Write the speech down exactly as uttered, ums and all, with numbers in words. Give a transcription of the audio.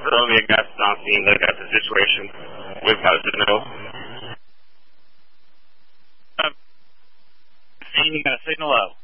earlier got on scene, look at the situation with Gazino. Um, you got a signal low.